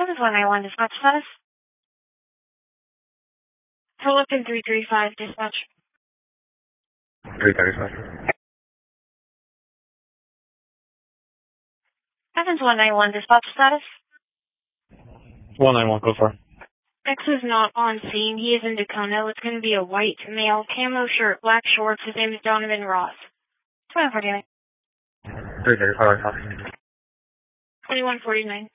Evans 191, dispatch status. Philippine 335, dispatch. 335. Evans 191, dispatch status. 191, go for it. X is not on scene. He is in Dacono. It's going to be a white male, camo shirt, black shorts. His name is Donovan Ross. 2149. 335. 2149.